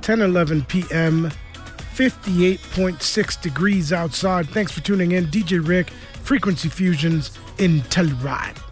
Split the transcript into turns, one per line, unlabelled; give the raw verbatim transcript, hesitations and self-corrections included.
ten eleven p.m., fifty-eight point six degrees outside. Thanks for tuning in. D J Rick, Frequency Fusions in Telluride.